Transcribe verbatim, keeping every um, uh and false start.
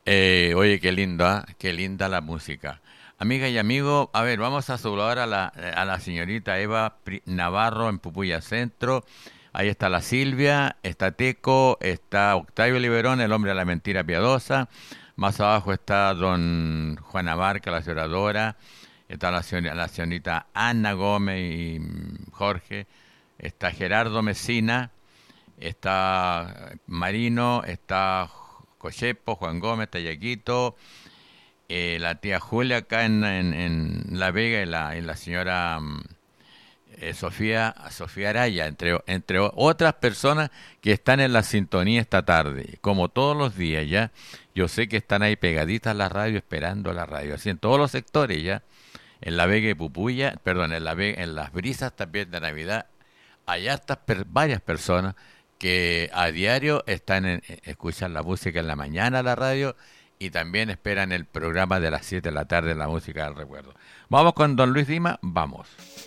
Eh, oye, qué lindo, ¿ah? Qué linda la música. Amiga y amigo, a ver, vamos a saludar a la, a la señorita Eva Pri- Navarro en Pupuya Centro. Ahí está la Silvia, está Teco, está Octavio Liberón, el hombre de la mentira piadosa. Más abajo está don Juana Barca, la lloradora. Está la, señor- la señorita Ana Gómez y mm, Jorge. Está Gerardo Mesina. Está Marino, está Cochepo, Juan Gómez, está Yaquito, eh, la tía Julia acá en, en- en La Vega y la, y la señora mm, eh, Sofía, Sofía Araya, entre, entre o- otras personas que están en la sintonía esta tarde, como todos los días ya. Yo sé que están ahí pegaditas a la radio, esperando la radio, así en todos los sectores ya. En La Vega y Pupuya, perdón, en, la Vega, en las brisas también de Navidad, hay hartas per- varias personas que a diario están en, eh, escuchan la música en la mañana, la radio, y también esperan el programa de las siete de la tarde, la música del recuerdo. Vamos con don Luis Dima, vamos.